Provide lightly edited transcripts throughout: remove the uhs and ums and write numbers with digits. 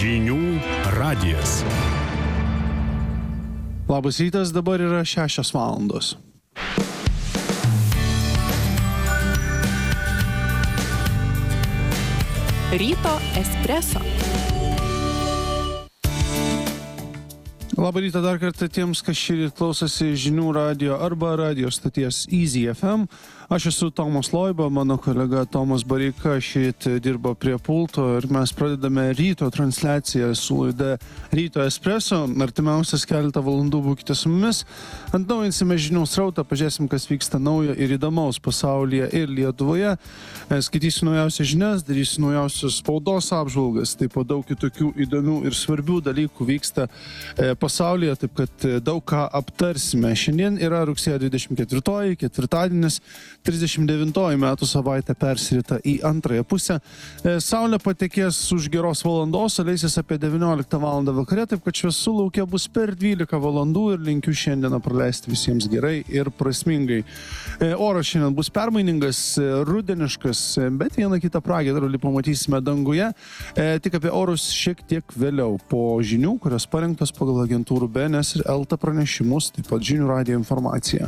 Žinių radijas. Labas rytas, dabar yra 6 valandos. Ryto espreso. Labą rytą dar kartą tiems, kas šįryt klausosi Žinių radijo arba radijo stoties Easy FM. Aš esu Tomas Loiba, mano kolega Tomas Bareika šįryt dirba prie pulto ir mes pradedame ryto transliaciją su laida Ryto espreso. Artimiausias keletą valandų būkite su mumis. Atnaujinsime žinių srautą, pažiūrėsim, kas vyksta naujo ir įdomaus pasaulyje ir Lietuvoje. Skaitysiu naujausias žinias, darysiu naujausius spaudos apžvalgas, taip pat daug kitokių įdomių ir svarbių dalykų vyksta pasaulyje, taip kad daug ką aptarsime. Šiandien yra rugsėjo 24, ketvirtadienis, 39 metų savaitė persirita į antrąją pusę. Saulė patekės už geros valandos, leisis apie 19 valandą vakare, taip kad šviesų lauke bus per 12 valandų ir linkiu šiandieną praleisti visiems gerai ir prasmingai. Oras šiandien bus permainingas, rudeniškas, bet vieną kitą pragiedrulį pamatysime danguje. Tik apie orus šiek tiek vėliau po žinių, kurios parengtos pagal agentūrų BNS ir ELTA pranešimus, taip pat Žinių radijo informacija.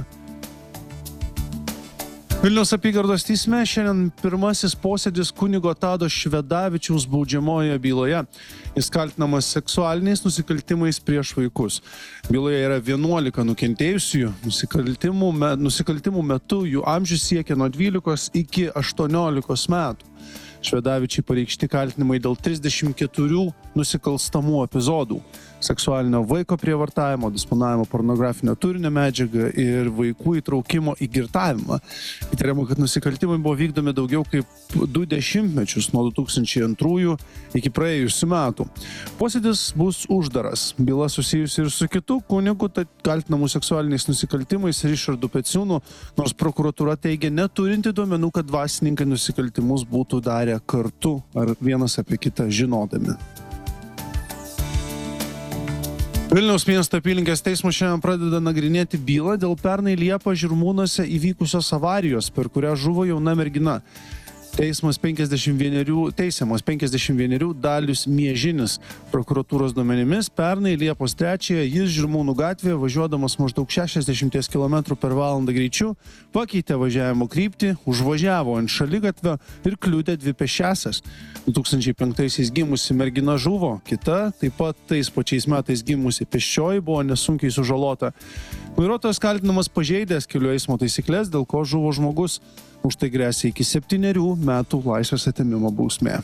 Vilniaus apygardos teisme šiandien pirmasis posėdis kunigo Tado Švedavičiaus baudžiamojoje byloje. Jis kaltinamas seksualiniais nusikaltimais prieš vaikus. Byloje yra 11 nukentėjusiųjų. Nusikaltimų metu jų amžius siekia nuo 12 iki 18 metų. Švedavičiai pareikšti kaltinimai dėl 34 nusikalstamų epizodų. Seksualinio vaiko prievartavimo, disponavimo pornografinio turinio medžiagą ir vaikų įtraukimo į girtavimą. Įtariama, kad nusikaltimai buvo vykdomi daugiau kaip 2 dešimtmečius nuo 2002 iki praėjusių metų. Posėdis bus uždaras. Byla susijusi ir su kitu kunigu, kaltinamu seksualiniais nusikaltimais Richardu Peciūnu, nors prokuratūra teigia neturinti duomenų, kad dvasininkai nusikaltimus būtų darę kartu ar vienas apie kitą žinodami. Vilniaus miesto apylinkės teismas šiandien pradeda nagrinėti bylą dėl pernai Liepą Žirmūnuose įvykusios avarijos, per kurią žuvo jauna mergina. Teisiamas 51 Dalius Miežinis. Prokuratūros duomenimis pernai Liepos 3 jis Žirmūnų gatvėje važiuodamas maždaug 60 km per valandą greičiu pakeitė važiavimo kryptį, užvažiavo ant šaligatvio ir kliudė 2 pėsčiąsias. 2005 gimusi mergina žuvo, kita taip pat tais pačiais metais gimusi pėsčioji buvo nesunkiai sužalota. Vairuotojas kaltinamas pažeidęs kelių eismo taisykles, dėl ko žuvo žmogus. Už tai gresia iki 7 metų laisvės atėmimo bausmė.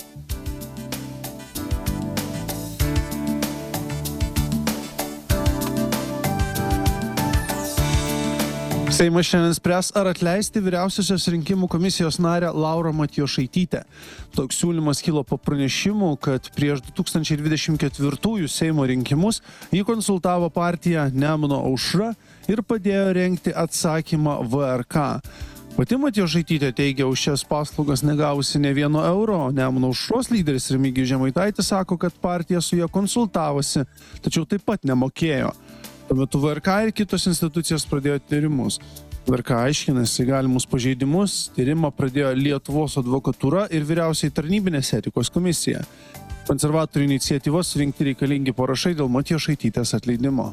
Seimas šiandien spręs, ar atleisti vyriausiosios rinkimų komisijos narę Laurą Matjošaitytę. Toks siūlymas kilo po pranešimų, kad prieš 2024 Seimo rinkimus jį konsultavo partija Nemuno aušra ir padėjo rengti atsakymą VRK. Pati Matjošaitytė teigia už šias paslaugas negavusi ne vieno euro, o Nemuno aušros lyderis Remigijus Žemaitaitis sako, kad partija su ja konsultavosi, tačiau taip pat nemokėjo. Tuo metu VRK ir kitos institucijos pradėjo tyrimus. VRK aiškinasi galimus pažeidimus, tyrimą pradėjo Lietuvos advokatūra ir vyriausiai tarnybinės etikos komisija. Konservatorių iniciatyva surinkti reikalingi parašai dėl Matjošaitytės atleidimo.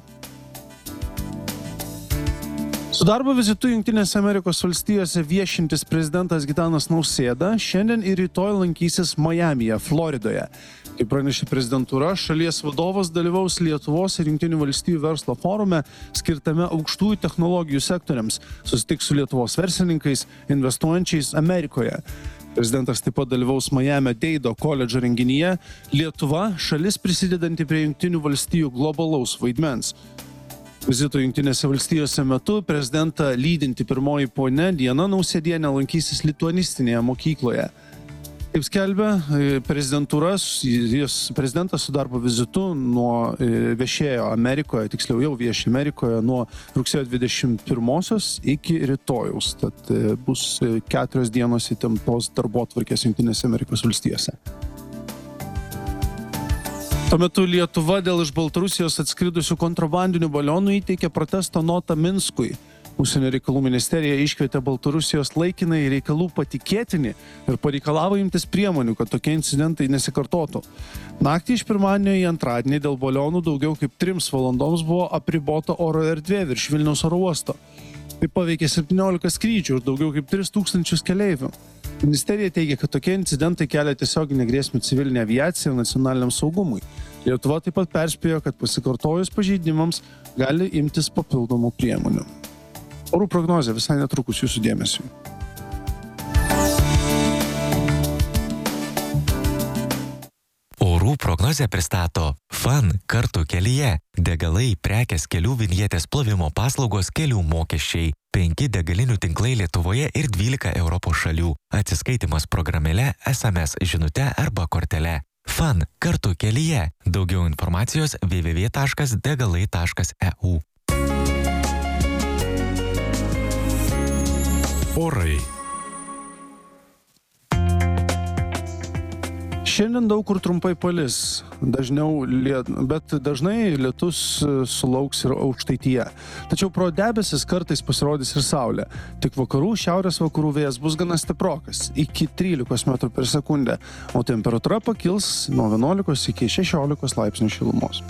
Su darbo vizitu Jungtinėse Amerikos valstijose viešintis prezidentas Gitanas Nausėda šiandien ir rytoj lankysis Majamyje, Floridoje. Kaip pranešė prezidentūra, šalies vadovas dalyvaus Lietuvos ir Jungtinių valstijų verslo forume skirtame aukštųjų technologijų sektoriams, susitiks su Lietuvos verslininkais, investuojančiais Amerikoje. Prezidentas taip pat dalyvaus Miami Dade koledžo renginyje Lietuva, šalis prisidedanti prie Jungtinių valstijų globalaus vaidmens. Vizito Jungtinėse valstijose metu prezidentą lydinti pirmoji ponia Diana Nausėdienė lankysis lituanistinėje mokykloje. Kaip skelbia prezidentūra, prezidentas su darbo vizitu viešėjo Amerikoje, tiksliau jau vieši Amerikoje nuo rugsėjo 21 iki rytojaus. Tad bus 4 dienos įtemptos darbotvarkės Jungtinėse Amerikos valstijose. Tuo metu Lietuva dėl iš Baltarusijos atskridusių kontrabandinių balionų įteikė protesto notą Minskui. Užsienio reikalų ministerija iškvietė Baltarusijos laikinai reikalų patikėtinį ir pareikalavo imtis priemonių, kad tokie incidentai nesikartotų. Naktį iš pirmadienio į antradienį dėl balionų daugiau kaip 3 valandoms buvo apribota oro erdvė virš Vilniaus oro uosto. Tai paveikė 17 skrydžių ir daugiau kaip 3000 keleivių. Ministerija teigia, kad tokie incidentai kelia tiesioginę grėsmę civilinė aviacija ir nacionaliniam saugumui. Lietuva taip pat perspėjo, kad pasikartojus pažeidimams gali imtis papildomų priemonių. Orų prognozė visai netrukus jūsų dėmesiui. Orų prognozę pristato FAN kartu kelyje. Degalai, prekės, kelių vinjetės plovimo paslaugos, kelių mokesčiai. 5 degalinių tinklai Lietuvoje ir 12 Europos šalių. Atsiskaitimas programėle, SMS žinute arba kortele. FAN kartu kelyje. Daugiau informacijos www.degalai.eu. Orai. Šiandien daug kur trumpai palis, bet dažnai lietus sulauks ir Aukštaitija. Tačiau pro debesis kartais pasirodys ir saulė. Tik vakarų, šiaurės vakarų vėjas bus gana stiprokas, iki 13 metrų per sekundę, o temperatūra pakils nuo 11 iki 16 laipsnių šilumos.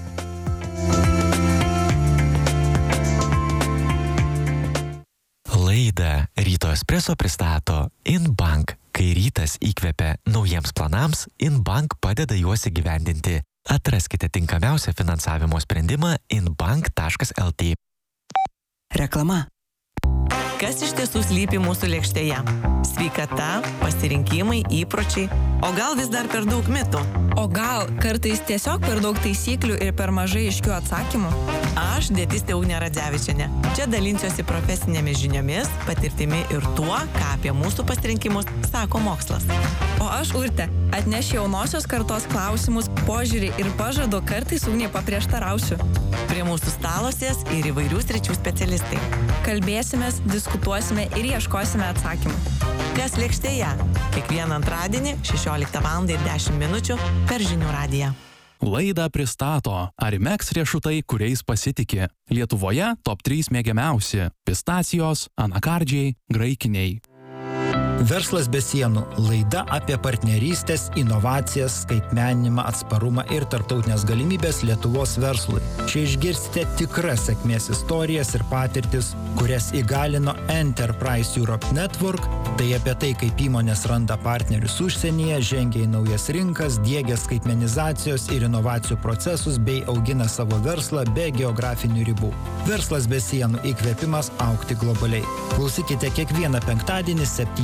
Laidą Ryto Espresso pristato InBank. Kai rytas įkvepia naujiems planams, InBank padeda juos įgyvendinti. Atraskite tinkamiausią finansavimo sprendimą inbank.lt. Reklama. Kas iš tiesų slypi mūsų lėkštėje? Sveikata, pasirinkimai, įpročiai, o gal vis dar per daug mitų? O gal kartais tiesiog per daug taisyklių ir per mažai aiškių atsakymų? Aš dietistė Ugnė Radzevičienė. Čia dalinsiuosi profesinėmis žiniomis, patirtimi ir tuo, ką apie mūsų pasirinkimus sako mokslas. O aš Urtė, atnešiu jaunosios kartos klausimus, požiūrį ir pažadu kartais Ugnė paprieštarausiu. Prie mūsų stalo sės ir įvairių sričių specialistai. Kalbėsimės, diskutuosime ir ieškosime atsakymų. Kas lėkštėje? Kiekvieną antradienį 16:10 per Žinių radiją. Laidą pristato Arimex riešutai, kuriais pasitiki. Lietuvoje top 3 mėgiamiausi – pistacijos, anakardžiai, graikiniai. Verslas be sienų – laida apie partnerystės, inovacijas, skaitmeninimą, atsparumą ir tarptautinės galimybės Lietuvos verslui. Čia išgirsite tikras sėkmės istorijas ir patirtis, kurias įgalino Enterprise Europe Network. Tai apie tai, kaip įmonės randa partnerius užsienyje, žengia į naujas rinkas, diegia skaitmenizacijos ir inovacijų procesus bei augina savo verslą be geografinių ribų. Verslas be sienų – įkvėpimas augti globaliai. Klausykite kiekvieną penktadienį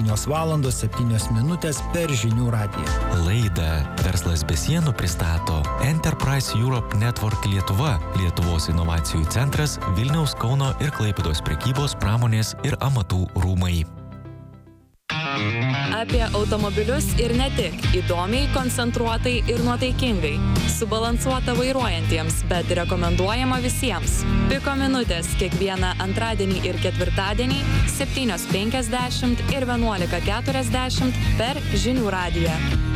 7:07 per Žinių radiją. Laidą Verslas be sienų pristato Enterprise Europe Network Lietuva, Lietuvos inovacijų centras, Vilniaus, Kauno ir Klaipėdos prekybos, pramonės ir amatų rūmai. Apie automobilius ir ne tik. Įdomiai, koncentruotai ir nuotaikingai. Subalansuota vairuojantiems, bet rekomenduojama visiems. Piko minutės kiekvieną antradienį ir ketvirtadienį 7:50 ir 11:40 per Žinių radiją.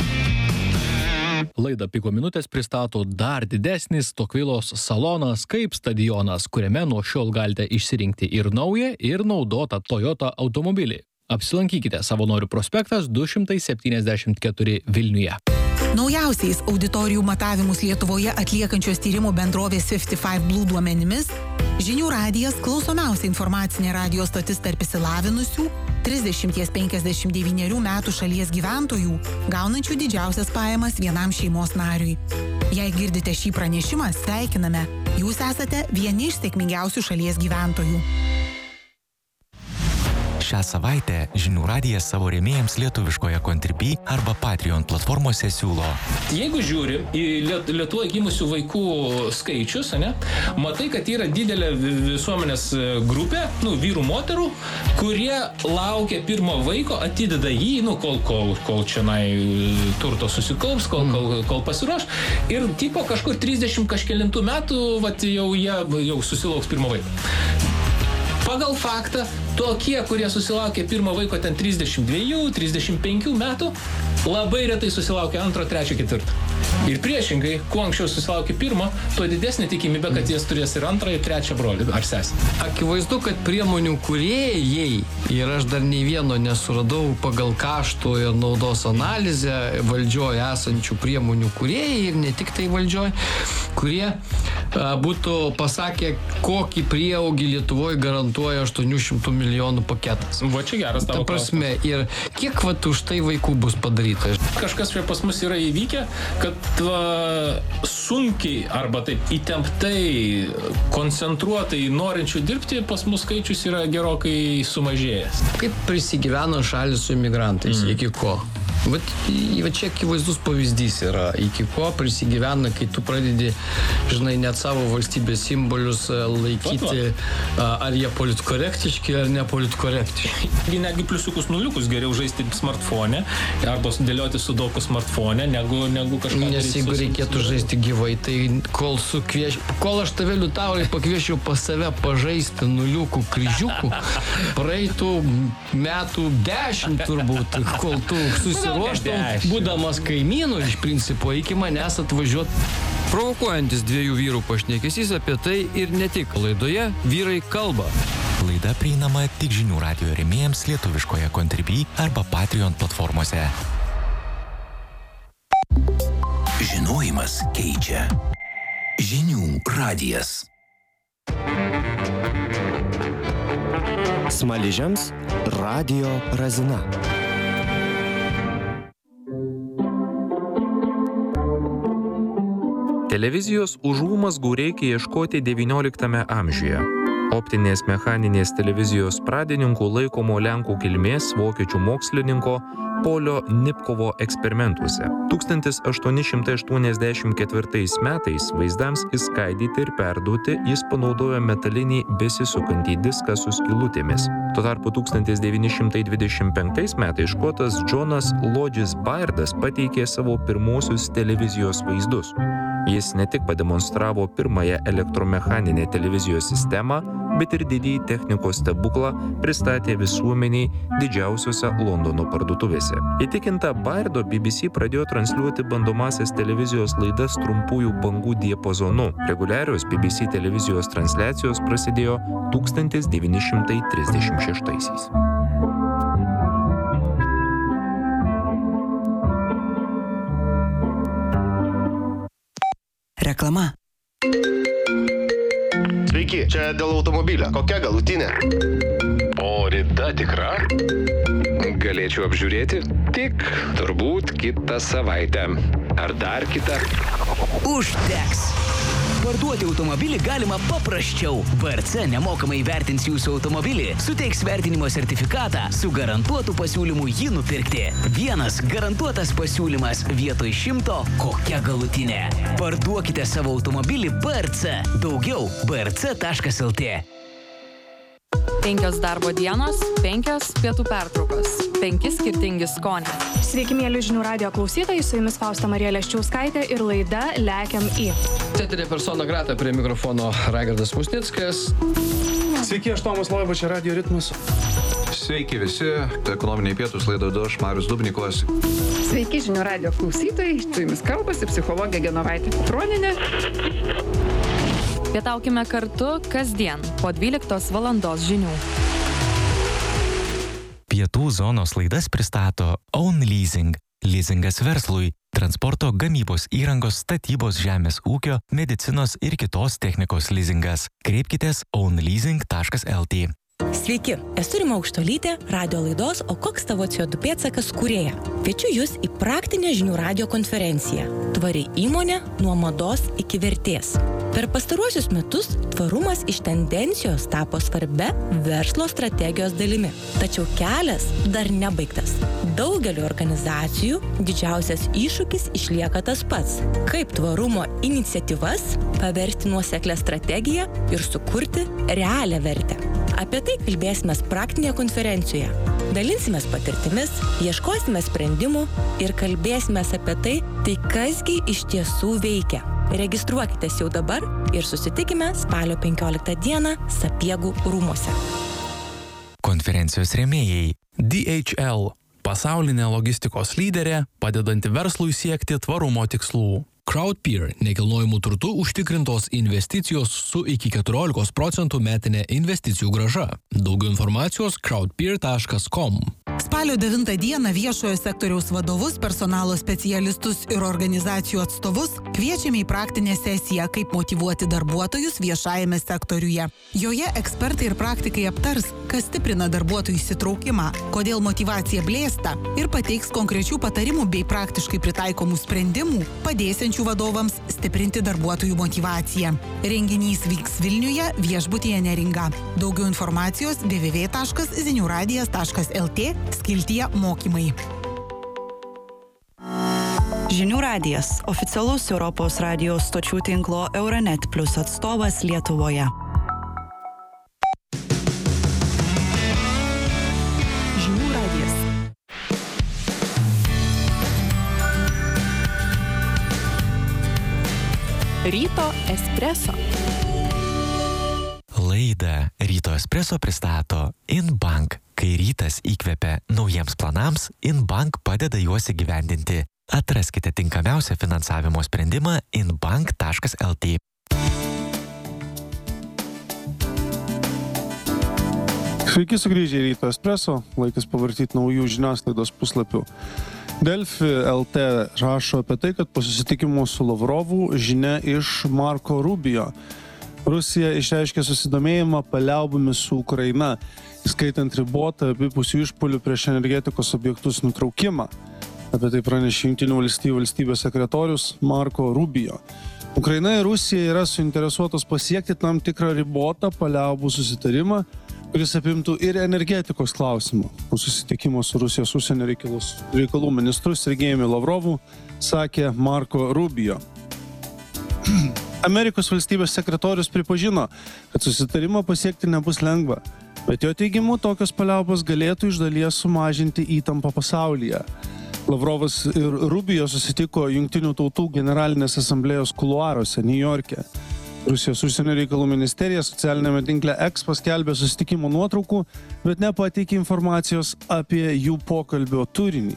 Laidą Piko minutės pristato dar didesnis Tokvilos salonas kaip stadionas, kuriame nuo šiol galite išsirinkti ir naują, ir naudotą Toyota automobilį. Apsilankykite Savanorių prospektas 274 Vilniuje. Naujausiais auditorijų matavimus Lietuvoje atliekančios tyrimų bendrovės 55 Blue duomenimis, Žinių radijas klausomiausia informacinė radijo stotis tarp išsilavinusių 30-59 metų šalies gyventojų, gaunančių didžiausias pajamas vienam šeimos nariui. Jei girdite šį pranešimą, sveikiname. Jūs esate vieni iš sėkmingiausių šalies gyventojų. Šią savaitę Žinių radijas savo rėmėjams lietuviškoje Contribui arba Patreon platformose siūlo. Jeigu žiūri į Lietuvoje gimusių vaikų skaičius, matai, kad yra didelė visuomenės grupė, vyrų, moterų, kurie laukia pirmo vaiko, atideda jį, kol čionai turto susikaups, kol pasiruoš. Ir tipo kažkur 30 kažkelintų metų, jie susilauks pirmo vaiko. Pagal faktą, tokie, kurie susilaukė pirmo vaiko ten 32-35 metų, labai retai susilaukia antro, trečio, ketvirto. Ir priešingai, kuo anksčiau susilaukia pirmo, tuo didesnė tikimybė, kad jis turės ir antrą, ir trečią brolį ar sesę. Akivaizdu, kad priemonių kūrėjai, ir aš dar nei vieno nesuradau pagal kaštų ir naudos analizę valdžioje esančių priemonių kūrėjai ir ne tik tai valdžioje, kurie būtų pasakę, kokį prieaugį Lietuvoje garantuoja 800 milijonų paketas. Va čia geras tavo prasme, ir kiek už tai vaikų bus padaryta? Kažkas čia pas mus yra įvykę, kad sunkiai arba taip įtemptai, koncentruotai norinčių dirbti, pas mus skaičius yra gerokai sumažėjęs. Kaip prisigyveno šalis su imigrantais, iki ko? Va čia akivaizdus pavyzdys yra, iki ko prisigyvena, kai tu pradedi, žinai, net savo valstybės simbolius laikyti, ar jie politkorektiški, ar nepolitkorektiški. Netgi pliusiukus nuliukus geriau žaisti smartfone, arba dėlioti sudoku smartfone, negu kažką. Nes jeigu reikėtų žaisti gyvai, tai kol aš tave Liutaurai pakviešiau pas save pažaisti nuliukų kryžiukų, praeitų metų 10 turbūt, kol tu susiruoštum, būdamas kaimynu iš principo, iki manęs atvažiuot. Provokuojantis dviejų vyrų pašnekesys apie tai ir ne tik. Laidoje Vyrai kalba. Laida prieinama tik Žinių radijo rėmėjams lietuviškoje Contribui arba Patreon platformose. Žinojimas keičia. Žinių radijas. Smaližiams Radio Razina. Televizijos užuomazgų reikia ieškoti XIX amžiuje. Optinės mechaninės televizijos pradininku laikomo lenkų kilmės vokiečių mokslininko Polio Nipkovo eksperimentuose. 1884 metais vaizdams įskaidyti ir perduoti jis panaudojo metalinį besisukantį diską su skylutėmis. Tuo tarpu 1925 metais škotas Džonas Lodžis Bairdas pateikė savo pirmosius televizijos vaizdus. Jis ne tik pademonstravo pirmąją elektromechaninę televizijos sistemą, bet ir didįjį technikos stebuklą pristatė visuomeniai didžiausiose Londono parduotuvėse. Įtikinta Bairdo, BBC pradėjo transliuoti bandomąsias televizijos laidas trumpųjų bangų diapazonu. Reguliarios BBC televizijos transliacijos prasidėjo 1936-aisiais. Reklama. Sveiki, čia dėl automobilio. Kokia galutinė? O rida tikra? Galėčiau apžiūrėti? Tik turbūt kitą savaitę. Ar dar kitą? Užteks! Parduoti automobilį galima paprasčiau. VRC nemokamai vertins jūsų automobilį, suteiks vertinimo sertifikatą su garantuotu pasiūlymu jį nupirkti. Vienas garantuotas pasiūlymas vietoj 100, kokia galutinė. Parduokite savo automobilį VRC. Daugiau vrc.lt. 5 darbo dienos, 5 pietų pertraukos, 5 skirtingi skoniai. Sveiki, mėly Žinių radijo klausytojai, su jumis Fausta Marija Leščiauskaitė ir laida Lekiam į. Teterė persona grata, prie mikrofono Raigardas Musnickas. Sveiki, aš Tomas Loiba, čia Radio Ritmas. Sveiki visi, ekonominiai pietus laidą du, aš Marius Dubnikovas. Sveiki, Žinių radijo klausytojai, su jumis kalbasi psichologė Genovaitė Petronienė. Pietaukime kartu kasdien po 12 valandos žinių. Pietų zonos laidas pristato Own Leasing. Leasingas verslui, transporto, gamybos įrangos, statybos, žemės ūkio, medicinos ir kitos technikos leasingas. Kreipkitės ownleasing.lt. Sveiki, esu Rima Aukštolytė, radio laidos O koks tavo CO2 pėdsakas kūrėja. Kviečiu jūs į praktinę Žinių radijo konferenciją Tvari įmonė nuo mados iki vertės. Per pastaruosius metus tvarumas iš tendencijos tapo svarbia verslo strategijos dalimi. Tačiau kelias dar nebaigtas. Daugeliu organizacijų didžiausias iššūkis išlieka tas pats. Kaip tvarumo iniciatyvas paversti nuoseklią strategiją ir sukurti realią vertę. Apie tai kalbėsime praktinėje konferencijoje. Dalinsimės patirtimis, ieškosime sprendimų ir kalbėsime apie tai kasgi iš tiesų veikia. Registruokitės jau dabar ir susitikime spalio 15 dieną Sapiegų rūmuose. Konferencijos rėmėjai DHL – pasaulinė logistikos lyderė, padedanti verslui siekti tvarumo tikslų. Crowdpeer – nekilnojamų turtų užtikrintos investicijos su iki 14% metinė investicijų grąža. Daugiau informacijos crowdpeer.com. Spalio 9 dieną viešojo sektoriaus vadovus, personalo specialistus ir organizacijų atstovus kviečiame į praktinę sesiją, kaip motyvuoti darbuotojus viešajame sektoriuje. Joje ekspertai ir praktikai aptars, kas stiprina darbuotojų įsitraukimą, kodėl motyvacija blėsta ir pateiks konkrečių patarimų bei praktiškai pritaikomų sprendimų, padėsiančių vadovams stiprinti darbuotojų motyvaciją. Renginys vyks Vilniuje, viešbutyje Neringa. Daugiau informacijos www.ziniuradijas.lt skiltyje mokymai. Žinių radijas – oficialus Europos radijos stočių tinklo Euronet Plus atstovas Lietuvoje. Žinių radijas. Ryto espreso. Laidą Ryto espreso pristato InBank. Kai rytas įkvepia naujiems planams, InBank padeda juos įgyvendinti. Atraskite tinkamiausią finansavimo sprendimą inbank.lt. Sveiki sugrįžę į Ryto espreso, laikas pavartyti naujų žiniasklaidos puslapių. Delfi LT rašo apie tai, kad po susitikimo su Lavrovu žinia iš Marko Rubio. Rusija išreiškė susidomėjimą paliaubomis su Ukraina, įskaitant ribotą abipusių išpuolių prieš energetikos objektus nutraukimą. Apie tai pranešė Jungtinių valstijų valstybės sekretorius Marko Rubio. Ukraina ir Rusija yra suinteresuotos pasiekti tam tikrą ribotą paliaubų susitarimą, kuris apimtų ir energetikos klausimą. Po susitikimo su Rusijos užsienio reikalų ministru Sergejumi Lavrovu sakė Marko Rubio. Amerikos valstybės sekretorius pripažino, kad susitarimą pasiekti nebus lengva, bet jo teigimu tokios paliaubos galėtų iš dalies sumažinti įtampą pasaulyje. Lavrovas ir Rubio susitiko Jungtinių tautų generalinės asamblėjos kuluaruose Niujorke. Rusijos užsienio reikalų ministerija socialinėme tinkle X paskelbė susitikimo nuotraukų, bet nepateikė informacijos apie jų pokalbio turinį.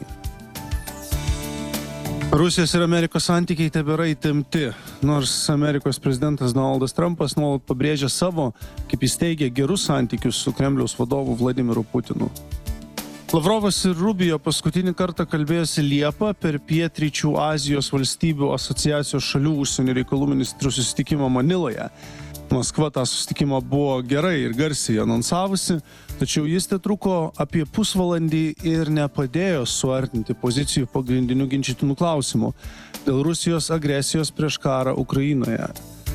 Rusijos ir Amerikos santykiai tebėra įtempti, nors Amerikos prezidentas Donaldas Trumpas nuolat pabrėžia savo, kaip jis teigia, gerus santykius su Kremliaus vadovu Vladimiru Putinu. Lavrovas ir Rubio paskutinį kartą kalbėjosi Liepą per Pietryčių Azijos valstybių asociacijos šalių užsienio reikalų ministrų susitikimą Maniloje. Maskva tą susitikimą buvo gerai ir garsiai anonsavusi, tačiau jis tetruko apie pusvalandį ir nepadėjo suartinti pozicijų pagrindinių ginčytinų klausimų dėl Rusijos agresijos prieš karą Ukrainoje.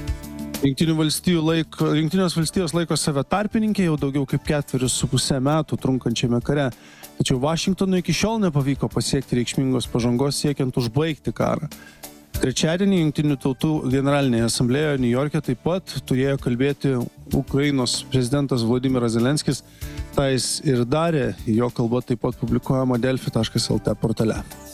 Jungtinės valstijos laiko save tarpininkė jau daugiau kaip 4,5 metų trunkančiame kare, tačiau Vašingtonui iki šiol nepavyko pasiekti reikšmingos pažangos siekiant užbaigti karą. Trečiadienį Jungtinių tautų generalinėje asamblėjoje Niujorke taip pat turėjo kalbėti Ukrainos prezidentas Vladimiras Zelenskis. Tai jis ir darė, jo kalba taip pat publikuojama delfi.lt portale.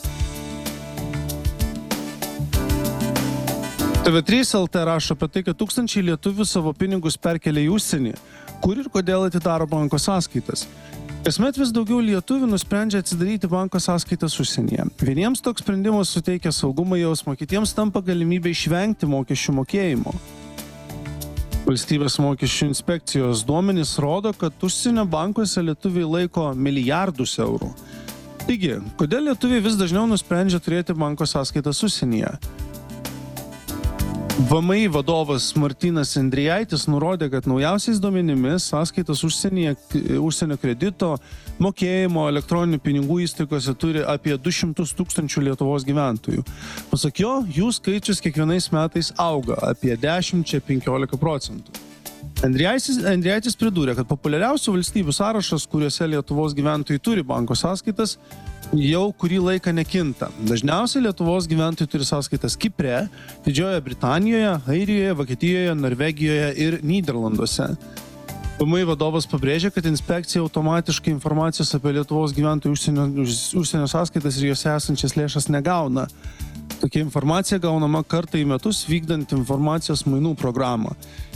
TV3 LT rašo apie tai, kad tūkstančiai lietuvių savo pinigus perkelia į užsienį, kur ir kodėl atidaro banko sąskaitas. Kasmet vis daugiau lietuvių nusprendžia atsidaryti banko sąskaitas užsienyje. Vieniems toks sprendimas suteikia saugumo jausmą, kitiems tampa galimybė išvengti mokesčių mokėjimo. Valstybės mokesčių inspekcijos duomenys rodo, kad užsienio bankuose lietuviai laiko milijardus eurų. Taigi, kodėl lietuviai vis dažniau nusprendžia turėti banko sąskaitas užsienyje? VMI vadovas Martynas Endrijaitis nurodė, kad naujausiais duomenimis sąskaitas užsienio kredito, mokėjimo, elektroninių pinigų įstaigose turi apie 200 000 Lietuvos gyventojų. Pasak jo, jų skaičius kiekvienais metais auga apie 10–15%. Endrijaitis pridūrė, kad populiariausių valstybių sąrašas, kuriuose Lietuvos gyventojai turi banko sąskaitas, jau kurį laiką nekinta. Dažniausiai Lietuvos gyventojai turi sąskaitas Kipre, Didžiojoje Britanijoje, Airijoje, Vokietijoje, Norvegijoje ir Nyderlanduose. VMI vadovas pabrėžė, kad inspekcija automatiškai informacijos apie Lietuvos gyventojų užsienio sąskaitas ir jose esančias lėšas negauna. Tokia informacija gaunama kartą į metus vykdant informacijos mainų programą.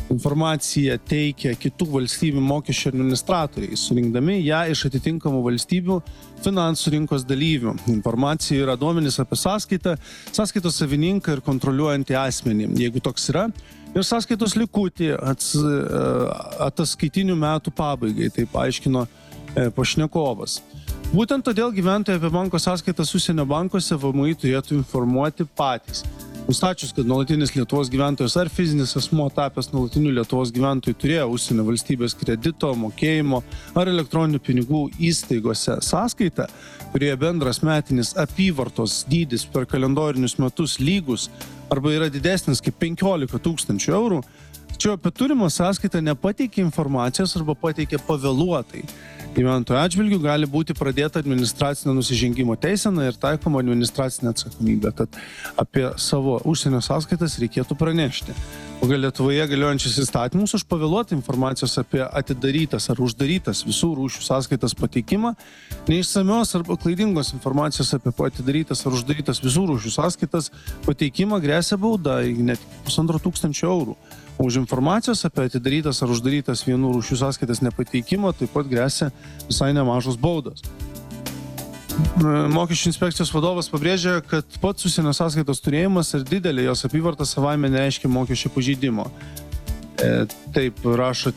Informaciją teikia kitų valstybių mokesčių administratoriai, surinkdami ją iš atitinkamų valstybių finansų rinkos dalyvių. Informacija yra duomenys apie sąskaitą, sąskaitos savininką ir kontroliuojantį asmenį, jeigu toks yra, ir sąskaitos likutį ataskaitinių metų pabaigai, taip aiškino pašnekovas. Būtent todėl gyventojai apie banko sąskaitas užsienio bankuose VMI turėtų informuoti patys. Nustačius, kad nuolatinis Lietuvos gyventojas ar fizinis asmuo tapęs nuolatiniu Lietuvos gyventojų turėjo užsienio valstybės kredito, mokėjimo ar elektroninių pinigų įstaigose sąskaitą, kurioje bendras metinis apyvartos dydis per kalendorinius metus lygus arba yra didesnis kaip 15 000 eurų, tačiau apie turimą sąskaitą nepateikė informacijos arba pateikė pavėluotai. Gyventojų atžvilgių gali būti pradėta administracinio nusižengimo teisena ir taikoma administracinė atsakomybė, tad apie savo užsienio sąskaitas reikėtų pranešti. Pagal Lietuvoje galiojančius įstatymus už pavėluotą informacijos apie atidarytas ar uždarytas visų rūšių sąskaitas pateikimą, neišsamios arba klaidingos informacijos apie atidarytas ar uždarytas visų rūšių sąskaitas pateikimą gresia bauda net 1,5 eurų. Už informacijos apie atidarytas ar uždarytas vienų rūšių sąskaitas nepateikimą taip pat gresia visai nemažos baudos. Mokesčių inspekcijos vadovas pabrėžia, kad pats užsienio sąskaitos turėjimas ir didelė jos apyvarta savaime nereiškia mokesčio pažeidimo. Taip rašo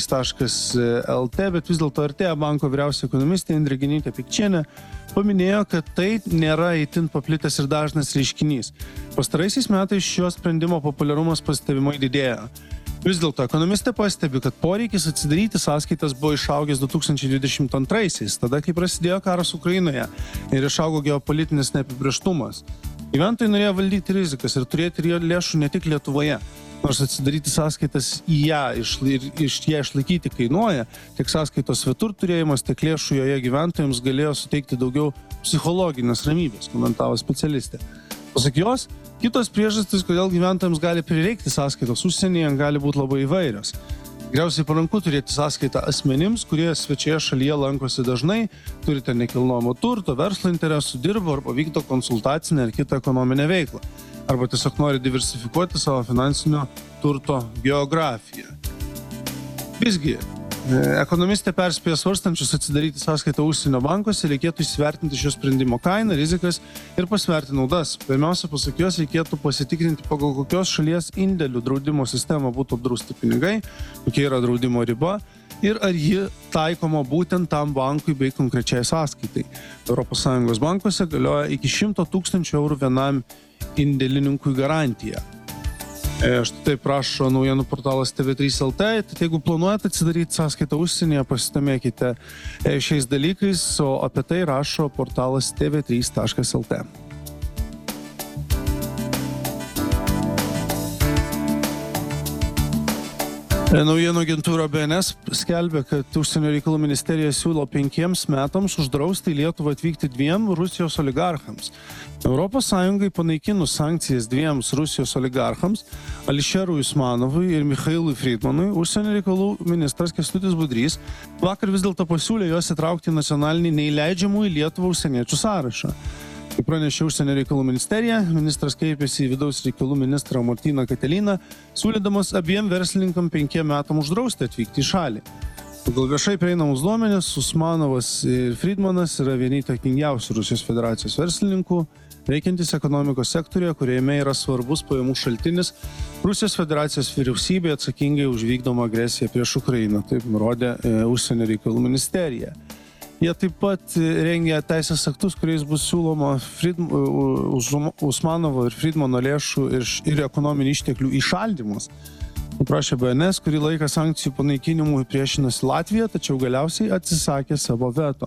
tv3.lt, bet vis dėlto Artea banko vyriausia ekonomistė Indrė Genytė Pikčienė paminėjo, kad tai nėra itin paplitęs ir dažnas reiškinys. Pastaraisiais metais šio sprendimo populiarumas pastebimai didėja. Vis dėlto ekonomistė pastebi, kad poreikis atsidaryti sąskaitas buvo išaugęs 2022-aisiais, tada kai prasidėjo karas Ukrainoje ir išaugo geopolitinis neapibrėžtumas. Gyventojai norėjo valdyti rizikas ir turėti lėšų ne tik Lietuvoje. Nors atsidaryti sąskaitas į ją ir iš ją išlaikyti kainuoja, tiek sąskaitos svetur turėjimas, tiek lėšų joje gyventojams galėjo suteikti daugiau psichologinės ramybės, komentavo specialistė. Pasak jos, kitos priežastys, kodėl gyventojams gali prireikti sąskaitos užsienyje, gali būti labai įvairios. Tikriausiai paranku turėti sąskaitą asmenims, kurie svečioje šalyje lankosi dažnai, turite nekilnojamo turto, verslo interesų, dirbo arba vykdo konsultacinę ar kitą ekonominę veiklą, arba tiesiog nori diversifikuoti savo finansinio turto geografiją. Visgi, ekonomistė perspėja svarstančius atsidaryti sąskaitą užsienio bankuose, reikėtų įsivertinti šio sprendimo kainą, rizikas ir pasverti naudas. Pirmiausia, pasak jos, reikėtų pasitikrinti, pagal kokios šalies indėlių draudimo sistemą būtų apdrausti pinigai, kokia yra draudimo riba ir ar ji taikoma būtent tam bankui bei konkrečiai sąskaitai. ES bankuose galioja iki 100 000 eurų vienam indėlininkui garantija. Štai taip rašo naujienų portalas TV3.lt, tad jeigu planuojate atsidaryti sąskaitą užsienyje, pasidomėkite šiais dalykais, o apie tai rašo portalas tv3.lt. Naujienų agentūra BNS skelbia, kad Užsienio reikalų ministerija siūlo 5 metams uždrausti į Lietuvą atvykti 2 Rusijos oligarchams. Europos Sąjungai panaikinus sankcijas 2 Rusijos oligarchams, Ališerui Usmanovui ir Michailui Friedmanui, Užsienio reikalų ministras Kęstutis Budrys vakar vis dėlto pasiūlė juos įtraukti į nacionalinį neįleidžiamų į Lietuvą užsieniečių sąrašą. Kaip pranešė Užsienio reikalų ministerija, ministras kreipėsi į vidaus reikalų ministrą Martyną Kateliną, siūlydamas abiem verslininkam 5 metam uždrausti atvykti į šalį. Pagal viešai prieinamus duomenis, Usmanovas ir Friedmanas yra vieni įtakingiausių Rusijos federacijos verslininkų, veikiantis ekonomikos sektorėje, kuriame yra svarbus pajamų šaltinis Rusijos federacijos vyriausybė atsakingai už vykdomą agresiją prieš Ukrainą, taip nurodė Užsienio reikalų ministerija. Jie taip pat rengia teisės aktus, kuriais bus siūloma Usmanovo ir Friedmano lėšų ir ekonominių išteklių įšaldymas. Prašė BNS, kurį laiką sankcijų panaikinimui priešinosi Latvija, tačiau galiausiai atsisakė savo veto.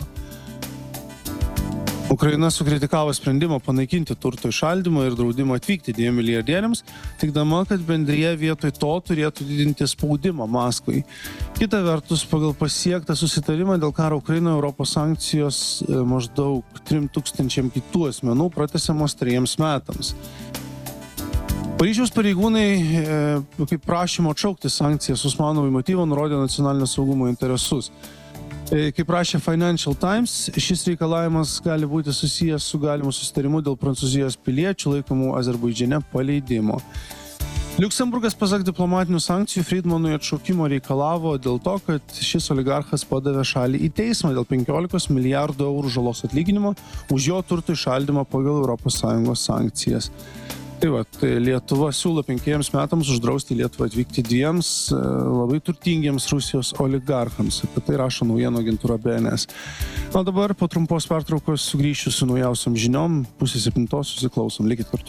Ukraina sukritikavo sprendimą panaikinti turto įšaldymą ir draudimą atvykti 2 milijardieriams, teigdama, kad bendrija vietoj to turėtų didinti spaudimą Maskvai. Kita vertus, pagal pasiektą susitarimą dėl karo Ukrainoje Europos sankcijos maždaug 3000 kitų asmenų pratęsiamos 3 metams. Paryžiaus pareigūnai, kaip prašymo atšaukti sankcijas Usmanovui motyvą, nurodė nacionalinio saugumo interesus. Kaip rašė Financial Times, šis reikalavimas gali būti susijęs su galimu susitarimu dėl Prancūzijos piliečių laikomų Azerbaidžane paleidimo. Liuksemburgas, pasak diplomatinių sankcijų, Friedmanui atšaukimo reikalavo dėl to, kad šis oligarchas padavė šalį į teismą dėl 15 milijardų eurų žalos atlyginimo už jo turtų įšaldymą pagal ES sankcijas. Tai va, Lietuva siūlo 5 metams uždrausti Lietuvą atvykti 2 labai turtingiems Rusijos oligarchams. Apie tai rašo naujienų agentūra BNS. O dabar po trumpos pertraukos sugrįšiu su naujausiam žiniom. 6:30 susiklausom. Likit kartu.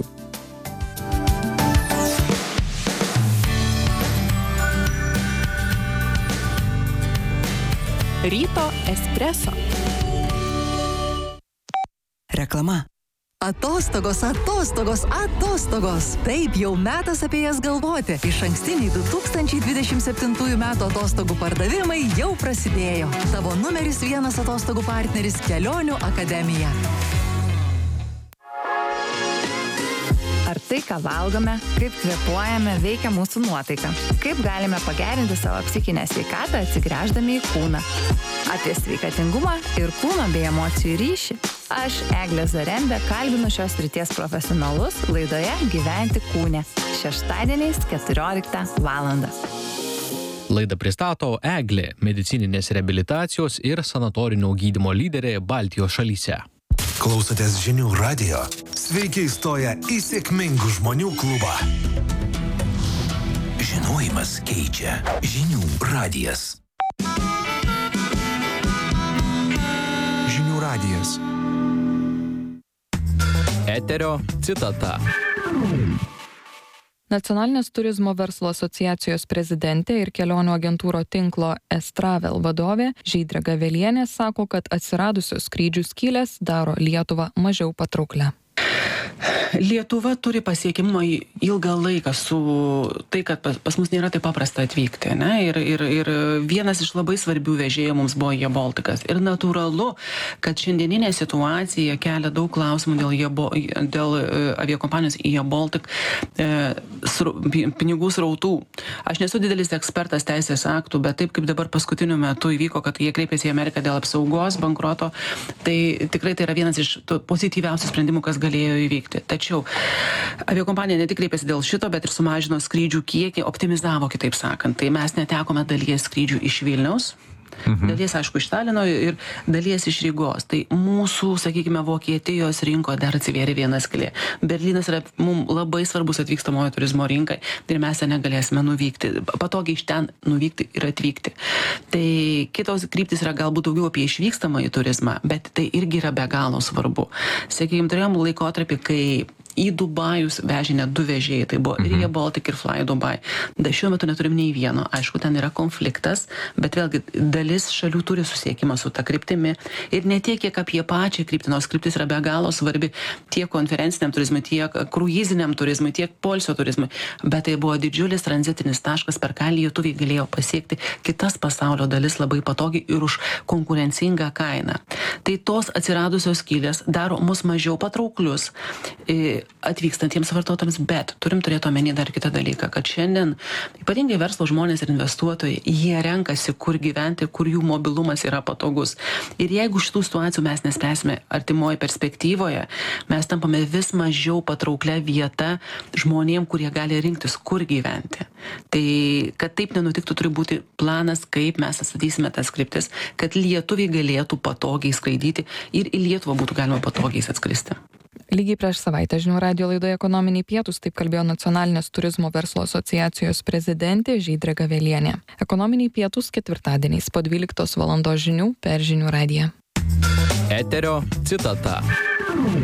Ryto espreso. Reklama. Atostogos, atostogos, atostogos. Taip, jau metas apie jas galvoti. Išankstiniai 2027 metų atostogų pardavimai jau prasidėjo. Tavo numeris 1 atostogų partneris Kelionių akademija. Ar tai, ką valgome, kaip kvėpuojame, veikia mūsų nuotaiką? Kaip galime pagerinti savo psichinę sveikatą atsigręždami į kūną? Apie sveikatingumą ir kūno bei emocijų ryšį. Aš, Eglė Zarembė, kalbinu šios srities profesionalus laidoje Gyventi kūne. Šeštadieniais 14 valandą. Laidą pristato Eglė, medicininės reabilitacijos ir sanatorinio gydymo lyderė Baltijos šalyse. Klausotės Žinių radijo. Sveiki įstoję į sėkmingų žmonių klubą. Žinojimas keičia. Žinių radijas. Žinių radijas. Eterio citata. Nacionalinės turizmo verslo asociacijos prezidentė ir kelionių agentūro tinklo S-Travel vadovė Žydrė Gavelienė sako, kad atsiradusios skrydžių skylės daro Lietuvą mažiau patrauklę. Lietuva turi pasiekimą ilgą laiką su tai, kad pas mus nėra taip paprasta atvykti. Ne? Ir vienas iš labai svarbių vežėjų mums buvo Air Balticas. Ir natūralu, kad šiandieninė situacija kelia daug klausimų dėl aviakompanijos Air Baltic pinigų srautų. Aš nesu didelis ekspertas teisės aktų, bet taip kaip dabar paskutiniu metu įvyko, kad jie kreipėsi į Ameriką dėl apsaugos, bankroto, tai tikrai tai yra vienas iš pozityviausių sprendimų, kas galėjo įvykti. Tačiau aviakompanija ne tik kreipėsi dėl šito, bet ir sumažino skrydžių kiekį, optimizavo, kitaip sakant. Tai mes netekome dalies skrydžių iš Vilniaus, dalies, aišku, iš Talino ir dalies iš Rygos. Tai mūsų, sakykime, Vokietijos rinkoje dar atsivėrė viena skylė. Berlynas yra mums labai svarbus atvykstamojo turizmo rinkai ir mes negalėsime nuvykti, patogiai iš ten nuvykti ir atvykti. Tai kitos kryptis yra galbūt daugiau apie išvykstamąjį turizmą, bet tai irgi yra be galo svarbu. Sakykime, turėjom laikotarpį, kai į Dubajus vežė net 2 vežėjai, tai buvo ir Air Baltic ir Fly Dubai. Šiuo metu neturim nei vieno, aišku, ten yra konfliktas, bet vėlgi dalis šalių turi susiekimą su ta kryptimi ir ne tiek, kiek apie pačią kryptį, nors kryptis yra be galo svarbi tiek konferenciniam turizmui, tiek kruiziniam turizmui, tiek poilsio turizmui, bet tai buvo didžiulis tranzitinis taškas, per ką lietuviai galėjo pasiekti kitas pasaulio dalis labai patogiai ir už konkurencingą kainą. Tai tos atsiradusios skylės daro mus mažiau patrauklius atvykstantiems vartotojams, bet turim turėti omeny dar kitą dalyką, kad šiandien ypatingai verslo žmonės ir investuotojai, jie renkasi, kur gyventi, kur jų mobilumas yra patogus. Ir jeigu šitų situacijų mes nespręsime artimoje perspektyvoje, mes tampame vis mažiau patrauklę vietą žmonėm, kurie gali rinktis, kur gyventi. Tai, kad taip nenutiktų, turi būti planas, kaip mes atstatysime tas kryptis, kad lietuviai galėtų patogiai skraidyti ir į Lietuvą būtų galima patogiai atskristi. Lygiai prieš savaitę Žinių radijo laidoje Ekonominiai pietūs taip kalbėjo Nacionalinės turizmo verslo asociacijos prezidentė Žydrė Gavelienė. Ekonominiai pietūs ketvirtadieniais po 12 valandos žinių per Žinių radiją. Eterio citata.